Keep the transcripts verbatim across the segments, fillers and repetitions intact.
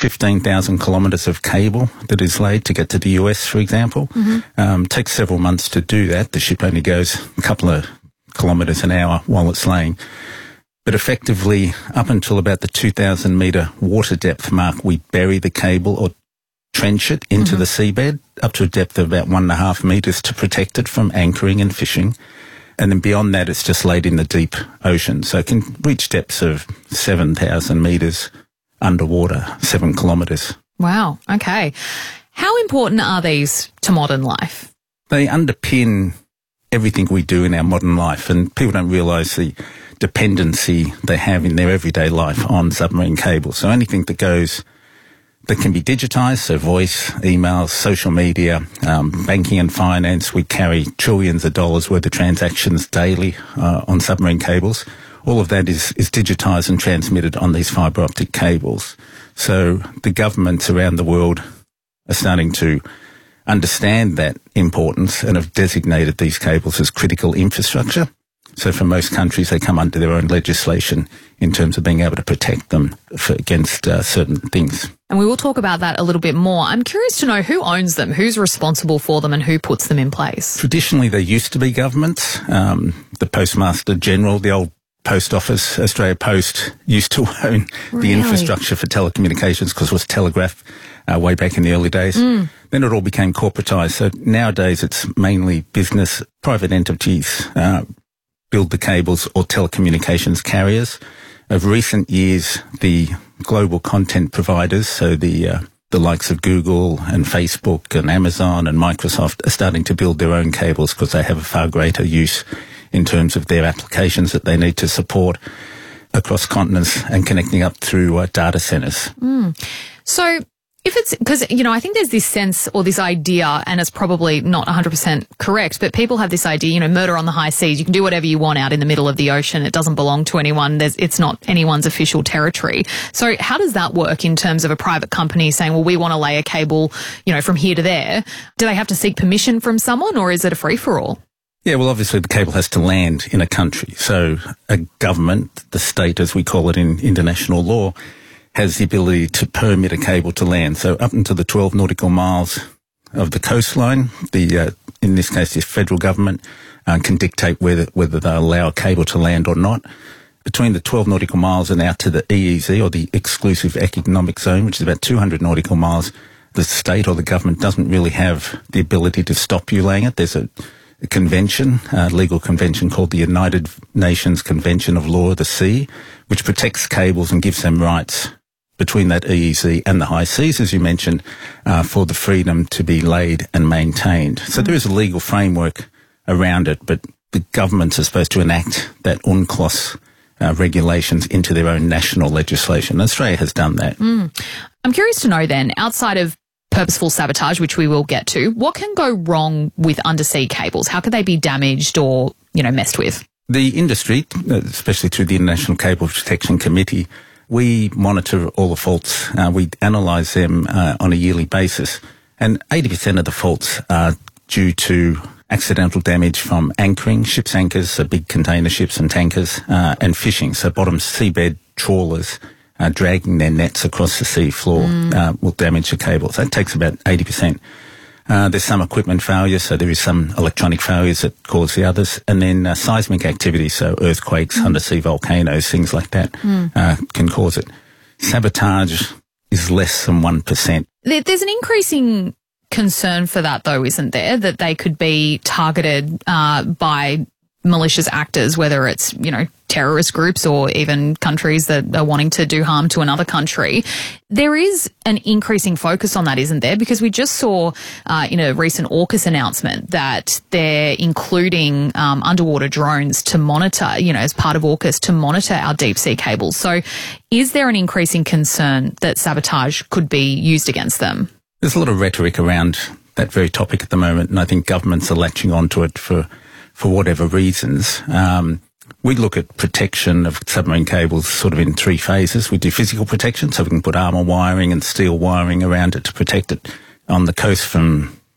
fifteen thousand kilometres of cable that is laid to get to the U S, for example. Mm-hmm. Um, takes several months to do that. The ship only goes a couple of kilometres an hour while it's laying. But effectively, up until about the two thousand metre water depth mark, we bury the cable or trench it into mm-hmm. the seabed up to a depth of about one and a half metres to protect it from anchoring and fishing. And then beyond that, it's just laid in the deep ocean. So it can reach depths of seven thousand metres underwater, seven kilometres. Wow. Okay. How important are these to modern life? They underpin everything we do in our modern life, and people don't realise the dependency they have in their everyday life on submarine cables. So anything that goes that can be digitised, so voice, emails, social media, um, banking and finance. We carry trillions of dollars worth of transactions daily uh, on submarine cables. All of that is, is digitised and transmitted on these fibre optic cables. So the governments around the world are starting to understand that importance and have designated these cables as critical infrastructure. So for most countries, they come under their own legislation in terms of being able to protect them for, against uh, certain things. And we will talk about that a little bit more. I'm curious to know who owns them, who's responsible for them and who puts them in place. Traditionally, they used to be governments. Um, the Postmaster General, the old Post Office, Australia Post, used to own really? the infrastructure for telecommunications because it was telegraph uh, way back in the early days. Mm. Then it all became corporatised. So nowadays it's mainly business, private entities, uh, build the cables or telecommunications carriers. Of recent years, the global content providers, so the uh, the likes of Google and Facebook and Amazon and Microsoft are starting to build their own cables because they have a far greater use in terms of their applications that they need to support across continents and connecting up through uh, data centres. Mm. So if it's, because, you know, I think there's this sense or this idea, and it's probably not one hundred percent correct, but people have this idea, you know, murder on the high seas. You can do whatever you want out in the middle of the ocean. It doesn't belong to anyone. There's, it's not anyone's official territory. So how does that work in terms of a private company saying, well, we want to lay a cable, you know, from here to there? Do they have to seek permission from someone, or is it a free-for-all? Yeah, well, obviously the cable has to land in a country. So a government, the state as we call it in international law, has the ability to permit a cable to land. So up until the twelve nautical miles of the coastline, the uh, in this case the federal government uh, can dictate whether whether they allow a cable to land or not. Between the twelve nautical miles and out to the E E Z, or the exclusive economic zone, which is about two hundred nautical miles, the state or the government doesn't really have the ability to stop you laying it. There's a, a convention, a legal convention called the United Nations Convention of Law of the Sea, which protects cables and gives them rights between that E E Z and the high seas, as you mentioned, uh, for the freedom to be laid and maintained. So there is a legal framework around it, but the governments are supposed to enact that UNCLOS uh, regulations into their own national legislation. Australia has done that. Mm. I'm curious to know then, outside of purposeful sabotage, which we will get to, what can go wrong with undersea cables? How could they be damaged or, you know, messed with? The industry, especially through the International Cable Protection Committee, we monitor all the faults. Uh, we analyse them uh, on a yearly basis. And eighty percent of the faults are due to accidental damage from anchoring, ships' anchors, so big container ships and tankers, uh, and fishing, so bottom seabed trawlers uh, dragging their nets across the sea floor mm. uh, will damage the cables. That takes about eighty percent. Uh, there's some equipment failures, so there is some electronic failures that cause the others. And then uh, seismic activity, so earthquakes, mm. undersea volcanoes, things like that, mm. uh, can cause it. Sabotage is less than one percent. There's an increasing concern for that, though, isn't there? That they could be targeted uh, by malicious actors, whether it's, you know, terrorist groups or even countries that are wanting to do harm to another country. There is an increasing focus on that, isn't there? Because we just saw uh, in a recent AUKUS announcement that they're including um, underwater drones to monitor, you know, as part of AUKUS, to monitor our deep sea cables. So is there an increasing concern that sabotage could be used against them? There's a lot of rhetoric around that very topic at the moment, and I think governments are latching onto it for for whatever reasons. Um, we look at protection of submarine cables sort of in three phases. We do physical protection, so we can put armour wiring and steel wiring around it to protect it on the coast from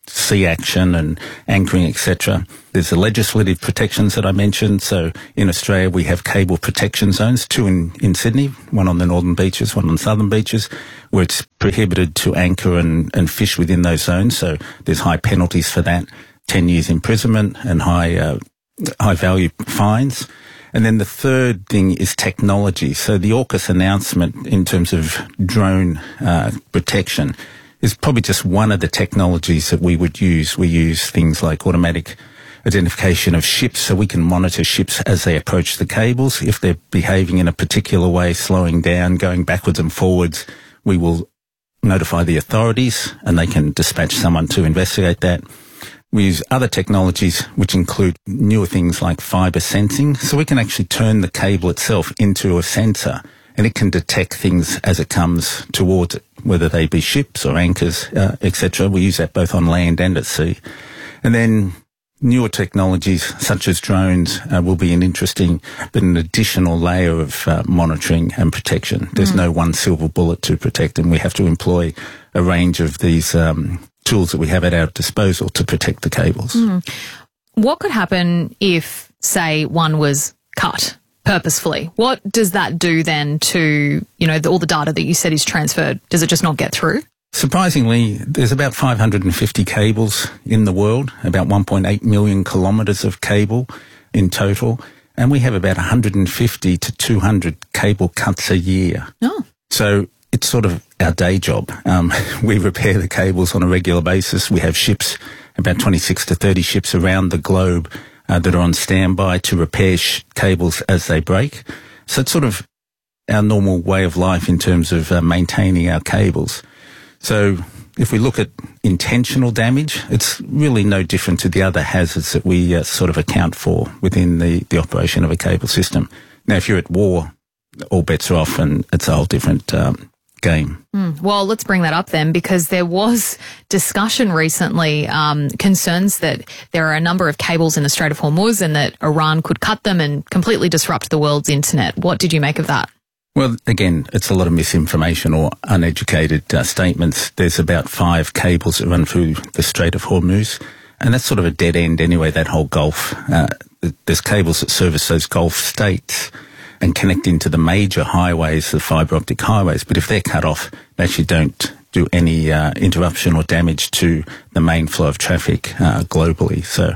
sea action and anchoring, et cetera. There's the legislative protections that I mentioned. So in Australia, we have cable protection zones, two in, in Sydney, one on the northern beaches, one on the southern beaches, where it's prohibited to anchor and, and fish within those zones. So there's high penalties for that, ten years imprisonment and high, uh, high value fines. And then the third thing is technology. So the AUKUS announcement in terms of drone uh, protection is probably just one of the technologies that we would use. We use things like automatic identification of ships, so we can monitor ships as they approach the cables. If they're behaving in a particular way, slowing down, going backwards and forwards, we will notify the authorities and they can dispatch someone to investigate that. We use other technologies which include newer things like fibre sensing, so we can actually turn the cable itself into a sensor and it can detect things as it comes towards it, whether they be ships or anchors, uh, et cetera. We use that both on land and at sea. And then newer technologies such as drones uh, will be an interesting but an additional layer of uh, monitoring and protection. There's mm. no one silver bullet to protect them. We have to employ a range of these um, tools that we have at our disposal to protect the cables. Mm. What could happen if, say, one was cut purposefully? What does that do then to, you know, the, all the data that you said is transferred? Does it just not get through? Surprisingly, there's about five hundred fifty cables in the world, about one point eight million kilometres of cable in total, and we have about one hundred fifty to two hundred cable cuts a year. Oh. So it's sort of our day job. Um, we repair the cables on a regular basis. We have ships, about twenty-six to thirty ships around the globe uh, that are on standby to repair sh- cables as they break. So it's sort of our normal way of life in terms of uh, maintaining our cables. So if we look at intentional damage, it's really no different to the other hazards that we uh, sort of account for within the, the operation of a cable system. Now, if you're at war, all bets are off and it's a whole different um, game. Mm. Well, let's bring that up then, because there was discussion recently, um, concerns that there are a number of cables in the Strait of Hormuz and that Iran could cut them and completely disrupt the world's internet. What did you make of that? Well, again, it's a lot of misinformation or uneducated uh, statements. There's about five cables that run through the Strait of Hormuz, and that's sort of a dead end anyway, that whole Gulf. Uh, there's cables that service those Gulf states and connect into the major highways, the fibre optic highways, but if they're cut off, they actually don't do any uh, interruption or damage to the main flow of traffic uh, globally. So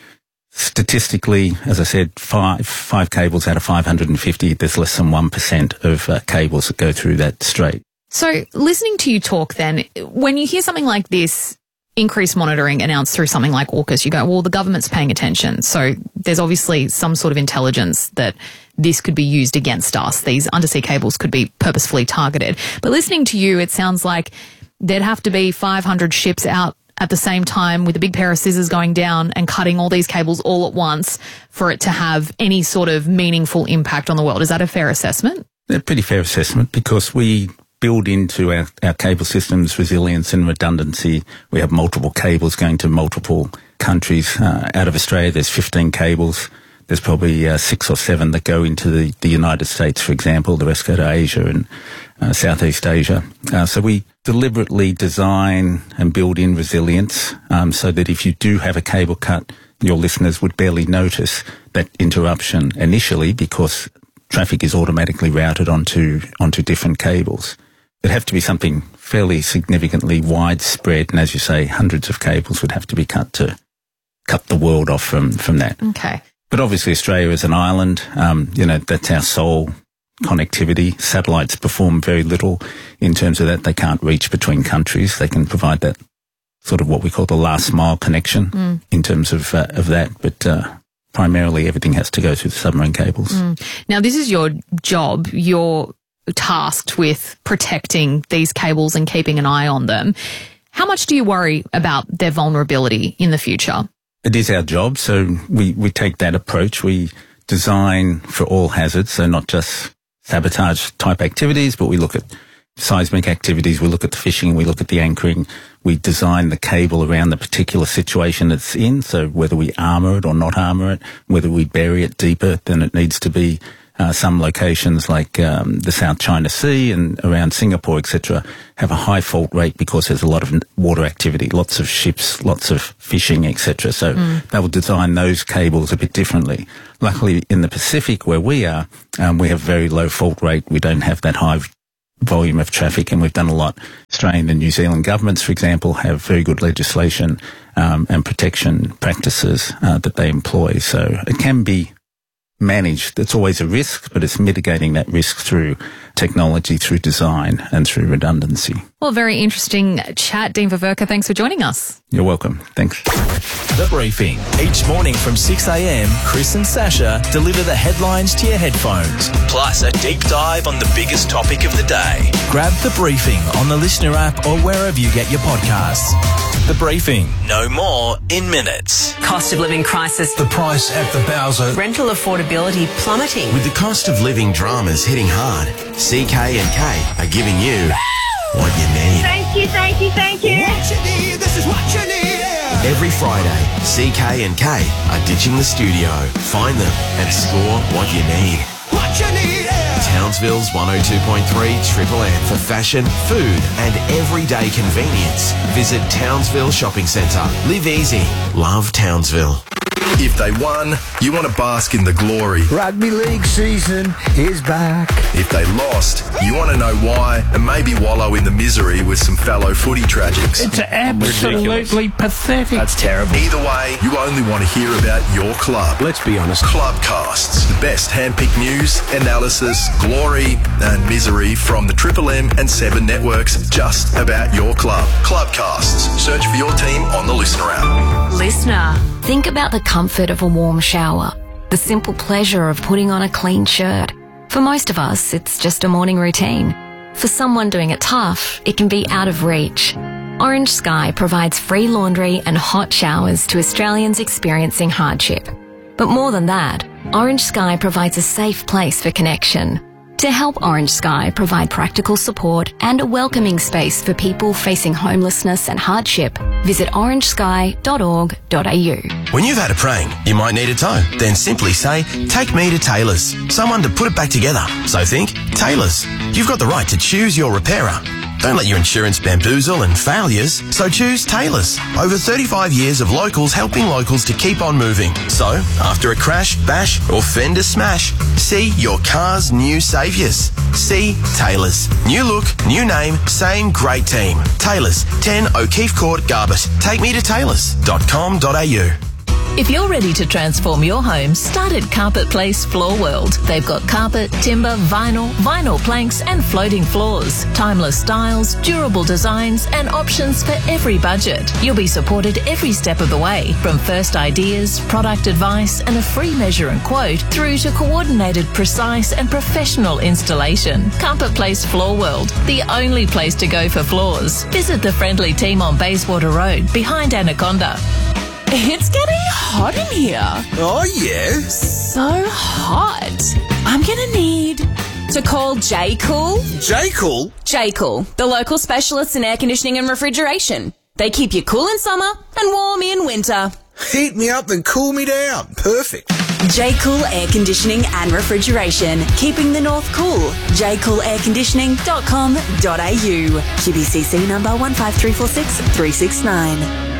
statistically, as I said, five five cables out of five hundred fifty, there's less than one percent of uh, cables that go through that strait. So listening to you talk then, when you hear something like this, increased monitoring announced through something like AUKUS, you go, well, the government's paying attention. So there's obviously some sort of intelligence that this could be used against us. These undersea cables could be purposefully targeted. But listening to you, it sounds like there'd have to be five hundred ships out at the same time with a big pair of scissors going down and cutting all these cables all at once for it to have any sort of meaningful impact on the world. Is that a fair assessment? A pretty fair assessment, because we build into our, our cable systems resilience and redundancy. We have multiple cables going to multiple countries. Uh, out of Australia, there's fifteen cables. There's probably uh, six or seven that go into the, the United States, for example. The rest go to Asia and uh, Southeast Asia. Uh, so we deliberately design and build in resilience um, so that if you do have a cable cut, your listeners would barely notice that interruption initially, because traffic is automatically routed onto onto different cables. It'd have to be something fairly significantly widespread, and as you say, hundreds of cables would have to be cut to cut the world off from, from that. Okay. But obviously Australia is an island. Um, you know, that's our sole connectivity. Satellites perform very little in terms of that. They can't reach between countries. They can provide that sort of what we call the last mile connection mm. in terms of uh, of that. But uh, primarily everything has to go through the submarine cables. Mm. Now, this is your job. You're tasked with protecting these cables and keeping an eye on them. How much do you worry about their vulnerability in the future? It is our job, so we, we take that approach. We design for all hazards, so not just sabotage type activities, but we look at seismic activities, we look at the fishing, we look at the anchoring, we design the cable around the particular situation it's in, so whether we armour it or not armour it, whether we bury it deeper than it needs to be, Uh, some locations like um, the South China Sea and around Singapore, et cetera, have a high fault rate because there's a lot of water activity, lots of ships, lots of fishing, et cetera. So mm. they will design those cables a bit differently. Luckily, in the Pacific, where we are, um, we have very low fault rate. We don't have that high volume of traffic, and we've done a lot. Australian and New Zealand governments, for example, have very good legislation um, and protection practices uh, that they employ. So it can be managed. It's always a risk, but it's mitigating that risk through technology, through design, and through redundancy. Well, very interesting chat. Dean Veverka, thanks for joining us. You're welcome. Thanks. The Briefing. Each morning from six a.m, Chris and Sasha deliver the headlines to your headphones, plus a deep dive on the biggest topic of the day. Grab The Briefing on the Listener app or wherever you get your podcasts. The Briefing. No more in minutes. Cost of living crisis. The price at the Bowser. Rental affordability plummeting. With the cost of living dramas hitting hard, C K and K are giving you what you need. Thank you, thank you, thank you. What you need, this is what you need. Every Friday, C K and K are ditching the studio. Find them and score what you need. What you need. Townsville's one oh two point three Triple M for fashion, food and everyday convenience. Visit Townsville Shopping Centre. Live easy. Love Townsville. If they won, you want to bask in the glory. Rugby league season is back. If they lost, you want to know why and maybe wallow in the misery with some fellow footy tragics. It's absolutely pathetic. That's terrible. Either way, you only want to hear about your club. Let's be honest. Clubcasts, the best handpicked news, analysis, glory and misery from the Triple M and Seven networks just about your club. Clubcasts. Search for your team on the Listener app. Listener, think about the comfort of a warm shower, the simple pleasure of putting on a clean shirt. For most of us, it's just a morning routine. For someone doing it tough, it can be out of reach. Orange Sky provides free laundry and hot showers to Australians experiencing hardship. But more than that, Orange Sky provides a safe place for connection. To help Orange Sky provide practical support and a welcoming space for people facing homelessness and hardship, visit orange sky dot org dot a u. When you've had a prank, you might need a tow. Then simply say, take me to Taylor's. Someone to put it back together. So think, Taylor's. You've got the right to choose your repairer. Don't let your insurance bamboozle and failures, so choose Taylor's. Over thirty-five years of locals helping locals to keep on moving. So, after a crash, bash or fender smash, see your car's new saviours. See Taylor's. New look, new name, same great team. Taylor's, ten O'Keefe Court, Garbett. Take me to taylors dot com dot a u. If you're ready to transform your home, start at Carpet Place Floor World. They've got carpet, timber, vinyl, vinyl planks and floating floors. Timeless styles, durable designs and options for every budget. You'll be supported every step of the way, from first ideas, product advice and a free measure and quote through to coordinated, precise and professional installation. Carpet Place Floor World, the only place to go for floors. Visit the friendly team on Bayswater Road, behind Anaconda. It's getting hot in here. Oh, yeah? So hot. I'm going to need to call J-Cool. J-Cool? J-Cool, the local specialists in air conditioning and refrigeration. They keep you cool in summer and warm in winter. Heat me up and cool me down. Perfect. J-Cool Air Conditioning and Refrigeration. Keeping the north cool. j cool air conditioning dot com dot a u. Q B C C number one five three four six three six nine.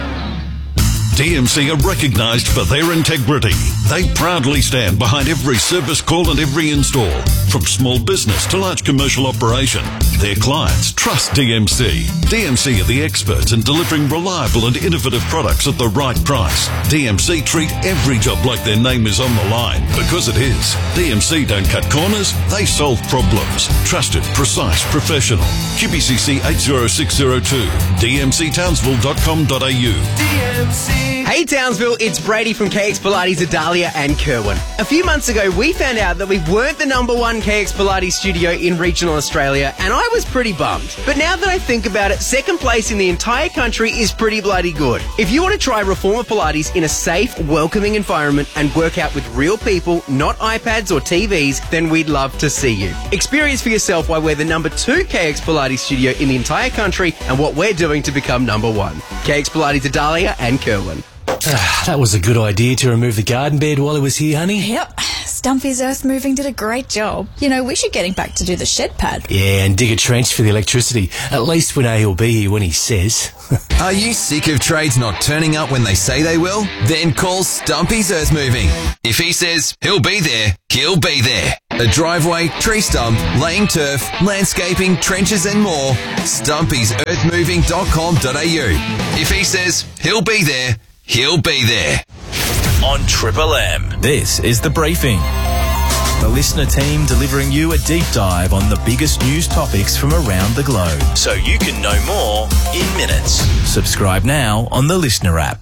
D M C are recognised for their integrity. They proudly stand behind every service call and every install. From small business to large commercial operation, their clients trust D M C. D M C are the experts in delivering reliable and innovative products at the right price. D M C treat every job like their name is on the line, because it is. D M C don't cut corners, they solve problems. Trusted, precise, professional. Q B C C eight zero six zero two. d m c townsville dot com dot a u. D M C. Hey Townsville, it's Brady from K X Pilates Adalia and Kerwin. A few months ago, we found out that we weren't the number one K X Pilates studio in regional Australia, and I was pretty bummed. But now that I think about it, second place in the entire country is pretty bloody good. If you want to try Reformer Pilates in a safe, welcoming environment and work out with real people, not iPads or T Vs, then we'd love to see you. Experience for yourself why we're the number two K X Pilates studio in the entire country and what we're doing to become number one. K X Pilates Adalia and Kerwin. That was a good idea to remove the garden bed while it was here, honey. Yep. Stumpy's Earth Moving did a great job. You know, we should get him back to do the shed pad. Yeah, and dig a trench for the electricity. At least when A will be here when he says. Are you sick of trades not turning up when they say they will? Then call Stumpy's Earth Moving. If he says he'll be there, he'll be there. A driveway, tree stump, laying turf, landscaping, trenches and more. Stumpy's earth moving dot com dot a u. If he says he'll be there, he'll be there. On Triple M, this is The Briefing. The listener team delivering you a deep dive on the biggest news topics from around the globe, so you can know more in minutes. Subscribe now on the Listener app.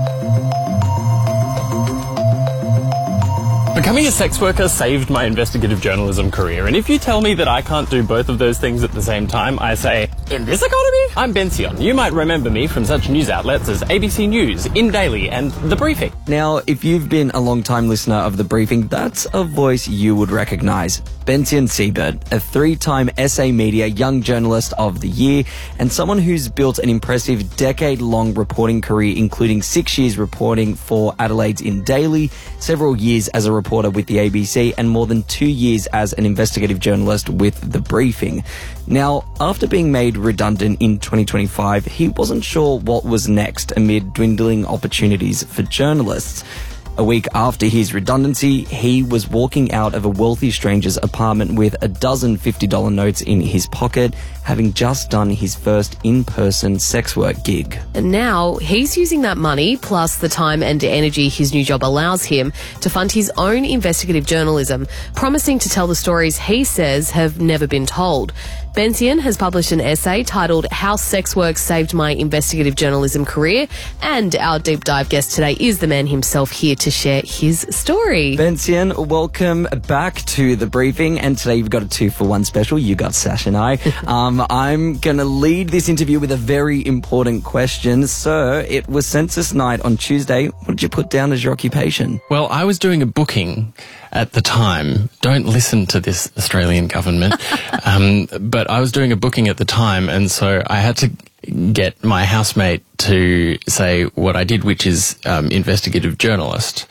Becoming a sex worker saved my investigative journalism career, and if you tell me that I can't do both of those things at the same time, I say, in this economy? I'm Ben Sion. You might remember me from such news outlets as A B C News, In Daily, and The Briefing. Now, if you've been a long-time listener of The Briefing, that's a voice you would recognise. Bension Siebert, a three-time S A Media Young Journalist of the Year, and someone who's built an impressive decade-long reporting career, including six years reporting for Adelaide's In Daily, several years as a reporter with the A B C, and more than two years as an investigative journalist with The Briefing. Now, after being made redundant in twenty twenty-five, he wasn't sure what was next amid dwindling opportunities for journalists. A week after his redundancy, he was walking out of a wealthy stranger's apartment with a dozen fifty dollar notes in his pocket, having just done his first in-person sex work gig. And now he's using that money, plus the time and energy his new job allows him, to fund his own investigative journalism, promising to tell the stories he says have never been told. Bension has published an essay titled How Sex Work Saved My Investigative Journalism Career, and our deep dive guest today is the man himself, here to share his story. Bension, welcome back to The Briefing, and today you've got a two for one special. You got Sash and I. um, I'm going to lead this interview with a very important question. Sir, it was census night on Tuesday. What did you put down as your occupation? Well, I was doing a booking at the time. Don't listen to this Australian government. um, but I was doing a booking at the time, and so I had to get my housemate to say what I did, which is um, investigative journalist.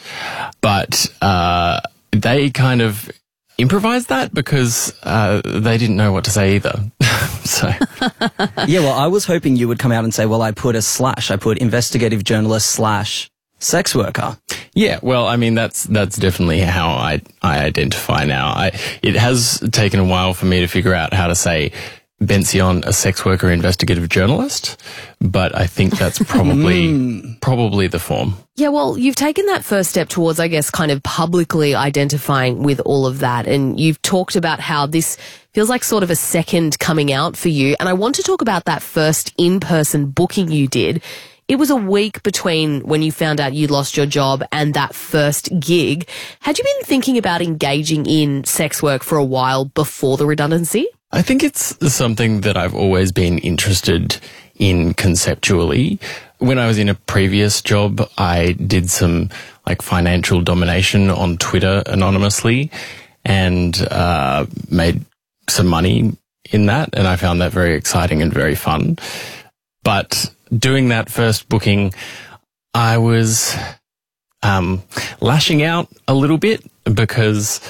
But uh, they kind of improvised that because uh, they didn't know what to say either. So yeah, well, I was hoping you would come out and say, well, I put a slash. I put investigative journalist slash sex worker. Yeah, well, I mean, that's that's definitely how I I identify now. I it has taken a while for me to figure out how to say Bension, a sex worker investigative journalist, but I think that's probably mm. probably the form. Yeah, well, you've taken that first step towards, I guess, kind of publicly identifying with all of that, and you've talked about how this feels like sort of a second coming out for you, and I want to talk about that first in-person booking you did. It was a week between when you found out you lost your job and that first gig. Had you been thinking about engaging in sex work for a while before the redundancy? I think it's something that I've always been interested in conceptually. When I was in a previous job, I did some like financial domination on Twitter anonymously and uh, made some money in that, and I found that very exciting and very fun. But doing that first booking, I was um, lashing out a little bit because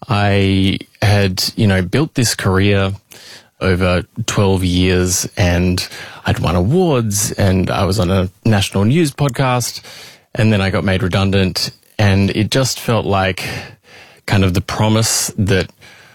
I had, you know, built this career over twelve years, and I'd won awards, and I was on a national news podcast, and then I got made redundant, and it just felt like kind of the promise that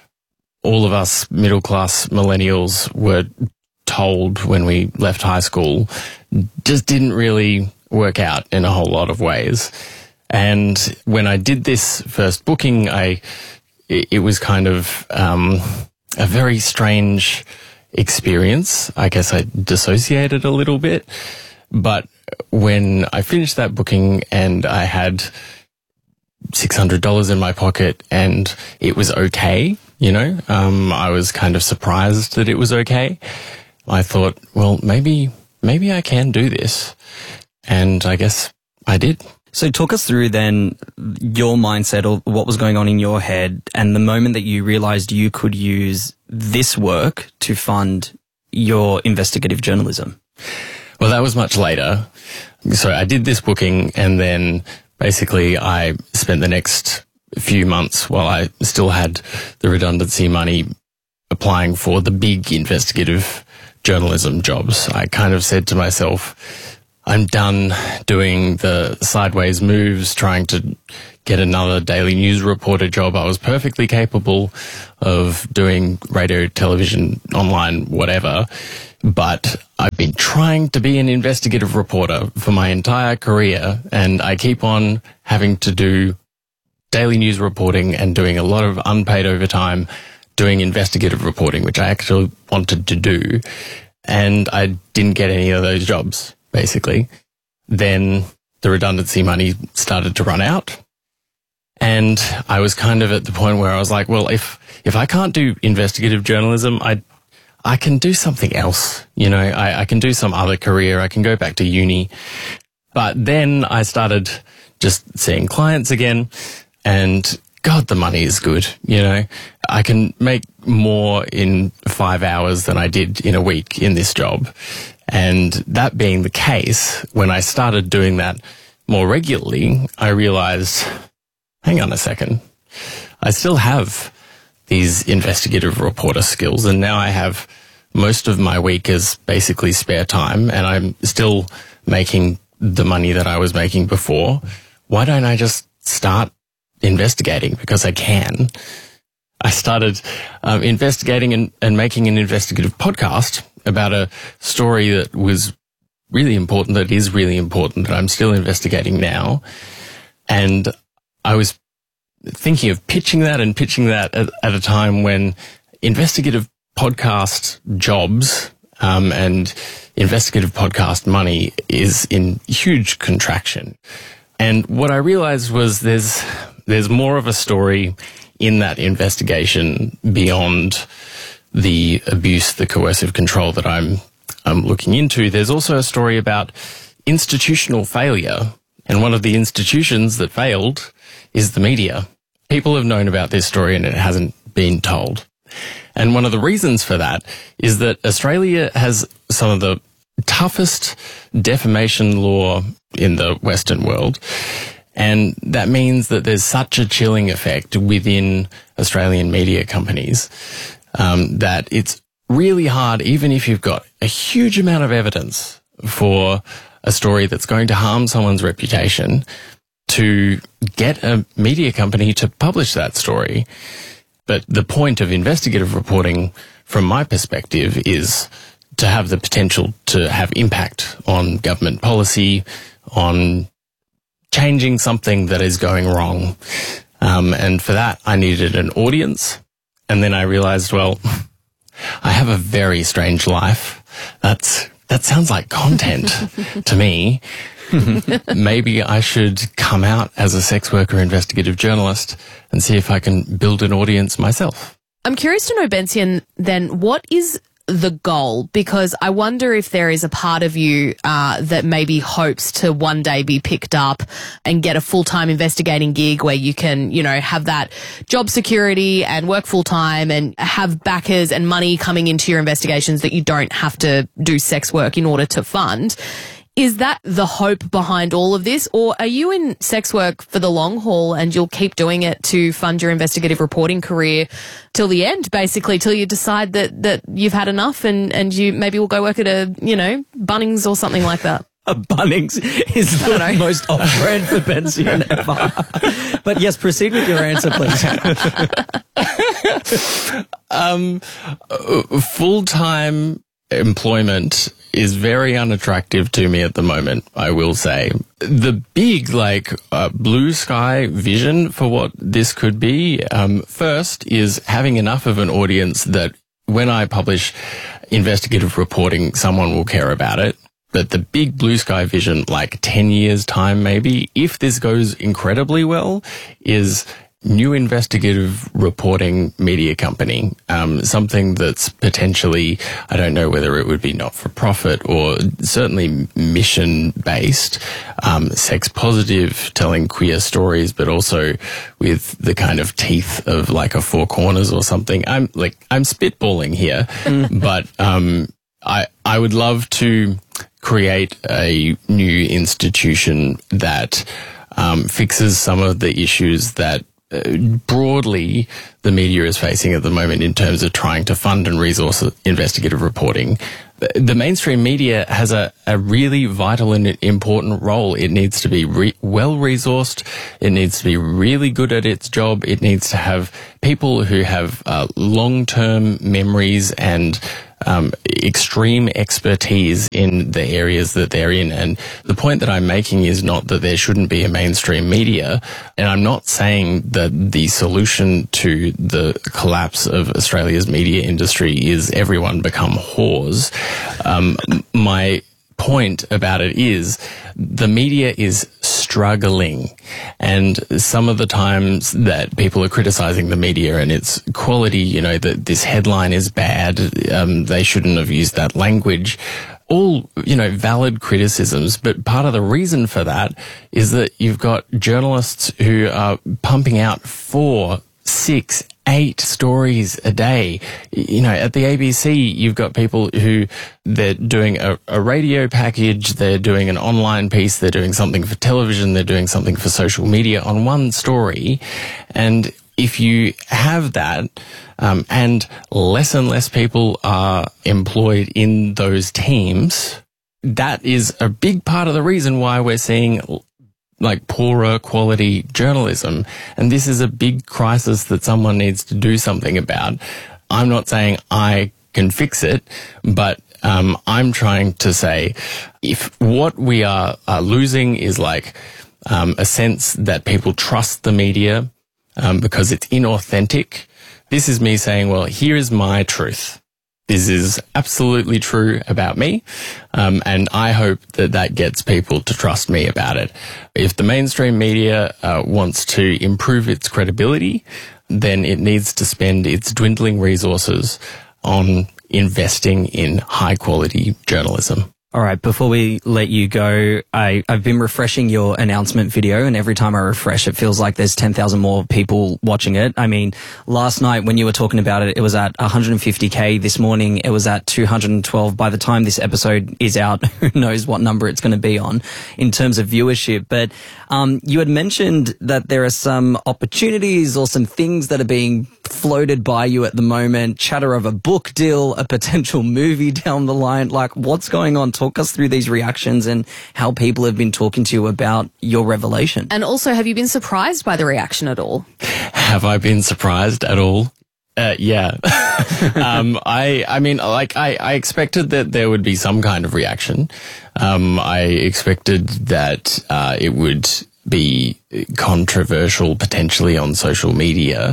all of us middle-class millennials were told when we left high school just didn't really work out in a whole lot of ways. And when I did this first booking, I it, it was kind of um, a very strange experience. I guess I dissociated a little bit. But when I finished that booking and I had six hundred dollars in my pocket and it was okay, you know, um, I was kind of surprised that it was okay. I thought, well, maybe, maybe I can do this. And I guess I did. So talk us through then your mindset or what was going on in your head and the moment that you realized you could use this work to fund your investigative journalism. Well, that was much later. So I did this booking, and then basically I spent the next few months while I still had the redundancy money applying for the big investigative journalism jobs. I kind of said to myself, I'm done doing the sideways moves, trying to get another daily news reporter job. I was perfectly capable of doing radio, television, online, whatever. But I've been trying to be an investigative reporter for my entire career, and I keep on having to do daily news reporting and doing a lot of unpaid overtime doing investigative reporting, which I actually wanted to do. And I didn't get any of those jobs, basically. Then the redundancy money started to run out. And I was kind of at the point where I was like, well, if, if I can't do investigative journalism, I, I can do something else. You know, I, I can do some other career. I can go back to uni. But then I started just seeing clients again, and God, the money is good. You know, I can make more in five hours than I did in a week in this job. And that being the case, when I started doing that more regularly, I realized, hang on a second, I still have these investigative reporter skills, and now I have most of my week as basically spare time, and I'm still making the money that I was making before. Why don't I just start investigating? Because I can. I started um, investigating and, and making an investigative podcast about a story that was really important, that is really important, that I'm still investigating now. And I was thinking of pitching that and pitching that at, at a time when investigative podcast jobs um, and investigative podcast money is in huge contraction. And what I realized was there's there's more of a story in that investigation beyond the abuse, the coercive control that I'm I'm looking into. There's also a story about institutional failure. And one of the institutions that failed is the media. People have known about this story and it hasn't been told. And one of the reasons for that is that Australia has some of the toughest defamation law in the Western world. And that means that there's such a chilling effect within Australian media companies um, that it's really hard, even if you've got a huge amount of evidence for a story that's going to harm someone's reputation, to get a media company to publish that story. But the point of investigative reporting, from my perspective, is to have the potential to have impact on government policy, on changing something that is going wrong. Um, and for that, I needed an audience. And then I realized, well, I have a very strange life. That's, that sounds like content to me. Maybe I should come out as a sex worker investigative journalist and see if I can build an audience myself. I'm curious to know, Bension, then, what is the goal? Because I wonder if there is a part of you uh, that maybe hopes to one day be picked up and get a full-time investigating gig where you can, you know, have that job security and work full-time and have backers and money coming into your investigations that you don't have to do sex work in order to fund. Is that the hope behind all of this? Or are you in sex work for the long haul and you'll keep doing it to fund your investigative reporting career till the end, basically, till you decide that, that you've had enough and, and you maybe will go work at a, you know, Bunnings or something like that? A Bunnings is the most off-brand for Bension ever. But yes, proceed with your answer, please. um, full-time employment is very unattractive to me at the moment, I will say. The big, like, uh, blue sky vision for what this could be, um, first is having enough of an audience that when I publish investigative reporting, someone will care about it. But the big blue sky vision, like ten years time maybe, if this goes incredibly well, is new investigative reporting media company, um, something that's potentially, I don't know whether it would be not-for-profit or certainly mission-based, um, sex-positive, telling queer stories, but also with the kind of teeth of like a Four Corners or something. I'm like, I'm spitballing here, mm. but um, I I would love to create a new institution that um, fixes some of the issues that uh, broadly the media is facing at the moment in terms of trying to fund and resource investigative reporting. The mainstream media has a, a really vital and important role. It needs to be re- well-resourced. It needs to be really good at its job. It needs to have people who have uh, long-term memories and um, extreme expertise in the areas that they're in. And the point that I'm making is not that there shouldn't be a mainstream media. And I'm not saying that the solution to the collapse of Australia's media industry is everyone become whores. Um, my point about it is the media is struggling, and some of the times that people are criticizing the media and its quality, you know, that this headline is bad, um, they shouldn't have used that language, all, you know, valid criticisms. But part of the reason for that is that you've got journalists who are pumping out four, six, eight stories a day. You know, at the A B C, you've got people who they're doing a, a radio package, they're doing an online piece, they're doing something for television, they're doing something for social media on one story. And if you have that, um, and less and less people are employed in those teams, that is a big part of the reason why we're seeing like poorer quality journalism. And this is a big crisis that someone needs to do something about. I'm not saying I can fix it, but um, I'm trying to say if what we are, are losing is like um, a sense that people trust the media um, because it's inauthentic. This is me saying, well, here is my truth. This is absolutely true about me, um, and I hope that that gets people to trust me about it. If the mainstream media uh, wants to improve its credibility, then it needs to spend its dwindling resources on investing in high-quality journalism. All right, before we let you go, I, I've been refreshing your announcement video, and every time I refresh, it feels like there's ten thousand more people watching it. I mean, last night when you were talking about it, it was at one hundred fifty K. This morning, it was at two hundred twelve. By the time this episode is out, who knows what number it's going to be on in terms of viewership. But um, you had mentioned that there are some opportunities or some things that are being floated by you at the moment, chatter of a book deal, a potential movie down the line. Like, what's going on? Talk us through these reactions and how people have been talking to you about your revelation. And also, have you been surprised by the reaction at all? Have I been surprised at all? Uh, yeah. um, I, I mean, like, I, I expected that there would be some kind of reaction. Um, I expected that, uh, it would be controversial potentially on social media.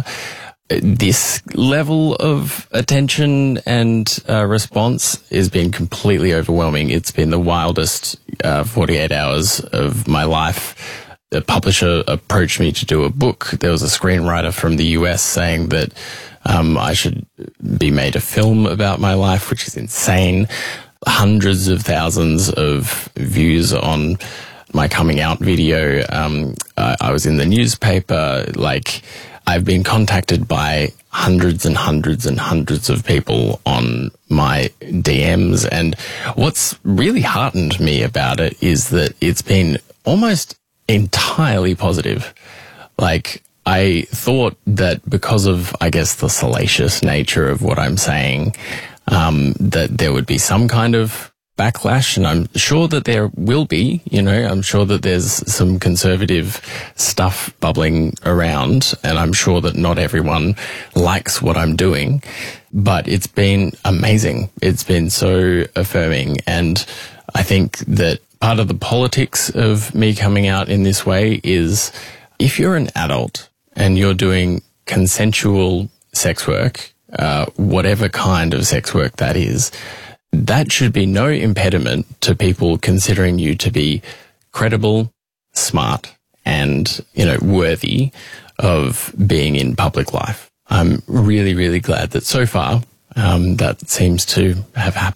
This level of attention and uh, response has been completely overwhelming. It's been the wildest uh, forty-eight hours of my life. The publisher approached me to do a book. There was a screenwriter from the U S saying that um, I should be made a film about my life, which is insane. Hundreds of thousands of views on my coming out video. Um, I, I was in the newspaper, like... I've been contacted by hundreds and hundreds and hundreds of people on my D Ms. And what's really heartened me about it is that it's been almost entirely positive. Like, I thought that because of, I guess, the salacious nature of what I'm saying, um, that there would be some kind of backlash, and I'm sure that there will be, you know, I'm sure that there's some conservative stuff bubbling around, and I'm sure that not everyone likes what I'm doing, but it's been amazing. It's been so affirming, and I think that part of the politics of me coming out in this way is if you're an adult and you're doing consensual sex work, uh, whatever kind of sex work that is, that should be no impediment to people considering you to be credible, smart, and, you know, worthy of being in public life. I'm really, really glad that so far um, that seems to have happened.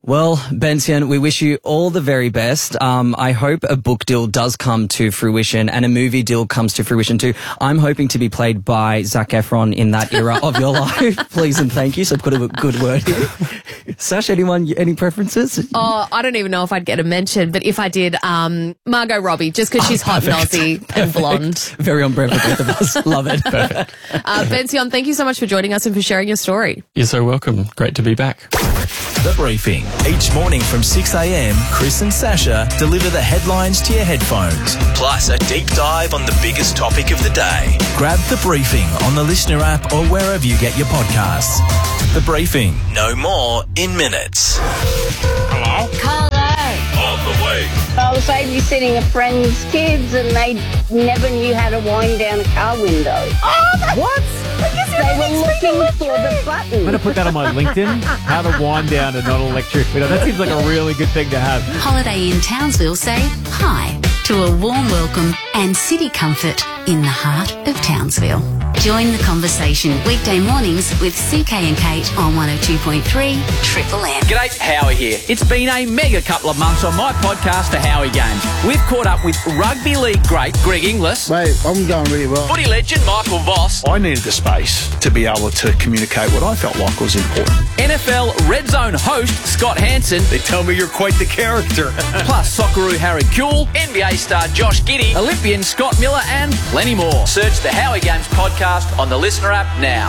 Well, Bension, we wish you all the very best. Um, I hope a book deal does come to fruition and a movie deal comes to fruition too. I'm hoping to be played by Zac Efron in that era of your life. Please and thank you. So put a good word here. Sash, anyone, any preferences? Oh, I don't even know if I'd get a mention, but if I did, um, Margot Robbie, just because she's oh, hot and Aussie and blonde. Very on brand for both of us. Love it. Perfect. Uh, Bension, thank you so much for joining us and for sharing your story. You're so welcome. Great to be back. The Briefing. Each morning from six a.m, Chris and Sasha deliver the headlines to your headphones, plus a deep dive on the biggest topic of the day. Grab The Briefing on the Listener app or wherever you get your podcasts. The Briefing. No more in minutes. Hello? Hello. On the way. I was babysitting a friend's kids and they never knew how to wind down a car window. Oh, that's... What? They were looking for the button. I'm going to put that on my LinkedIn. How to wind down a non-electric window. That seems like a really good thing to have. Holiday Inn Townsville say hi to a warm welcome and city comfort in the heart of Townsville. Join the conversation weekday mornings with C K and Kate on one oh two point three Triple M. G'day, Howie here. It's been a mega couple of months on my podcast, The Howie Games. We've caught up with rugby league great Greg Inglis. Mate, I'm going really well. Footy legend Michael Voss. I needed the space to be able to communicate what I felt like was important. N F L Red Zone host Scott Hansen. They tell me you're quite the character. Plus Socceroo Harry Kuehl, N B A star Josh Giddey, Olympian Scott Miller and plenty more. Search The Howie Games podcast on the Listener app now.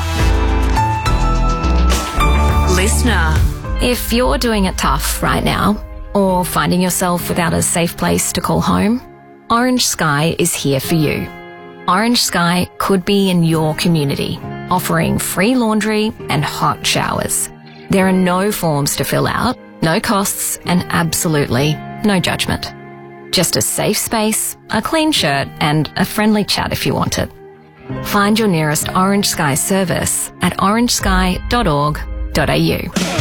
Listener. If you're doing it tough right now, or finding yourself without a safe place to call home, Orange Sky is here for you. Orange Sky could be in your community, offering free laundry and hot showers. There are no forms to fill out, no costs, and absolutely no judgment. Just a safe space, a clean shirt, and a friendly chat if you want it. Find your nearest Orange Sky service at orange sky dot org dot a u.